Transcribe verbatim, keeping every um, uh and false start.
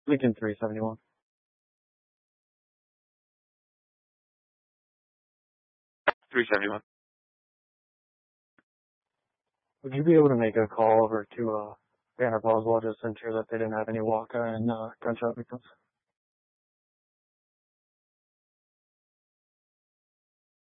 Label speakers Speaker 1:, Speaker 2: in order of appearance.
Speaker 1: Lincoln three seventy-one.
Speaker 2: three seventy-one.
Speaker 1: Would you be able to make a call over to uh, Banner Boswell just to ensure that they didn't have any walk and uh, gunshot victims?